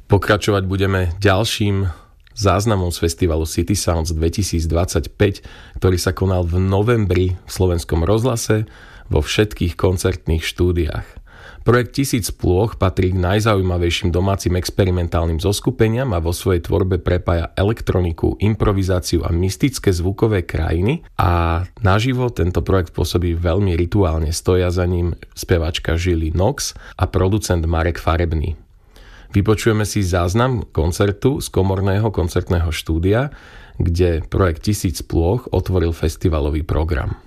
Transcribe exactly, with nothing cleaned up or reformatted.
Pokračovať budeme ďalším záznamom z festivalu City Sounds dvetisícdvadsaťpäť, ktorý sa konal v novembri v Slovenskom rozhlase vo všetkých koncertných štúdiách. Projekt Tisíc plôch patrí k najzaujímavejším domácim experimentálnym zoskupeniam a vo svojej tvorbe prepája elektroniku, improvizáciu a mystické zvukové krajiny a naživo tento projekt pôsobí veľmi rituálne. Stoja za ním spevačka Žili Nox a producent Marek Farebný. Vypočujeme si záznam koncertu z komorného koncertného štúdia, kde projekt Tisíc plôch otvoril festivalový program.